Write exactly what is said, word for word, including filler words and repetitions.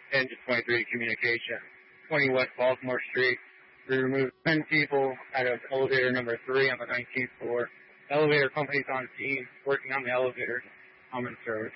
Engine twenty-three communication, twenty West Baltimore Street. We removed ten people out of elevator number three on the nineteenth floor. Elevator company's on scene, working on the elevator. Common service.